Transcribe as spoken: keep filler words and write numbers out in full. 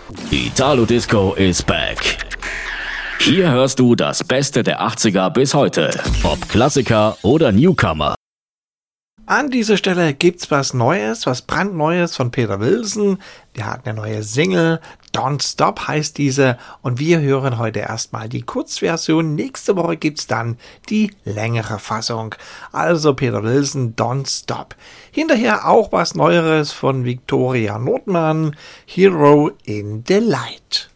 Italo Disco is back. Hier hörst du das Beste der achtziger bis heute, ob Klassiker oder Newcomer. An dieser Stelle gibt's was Neues, was brandneues von Peter Wilson. Der hat eine neue Single, Don't Stop heißt diese, und wir hören heute erstmal die Kurzversion. Nächste Woche gibt's dann die längere Fassung. Also Peter Wilson, Don't Stop. Hinterher auch was Neueres von Victoria Nordmann, Hero in the Light.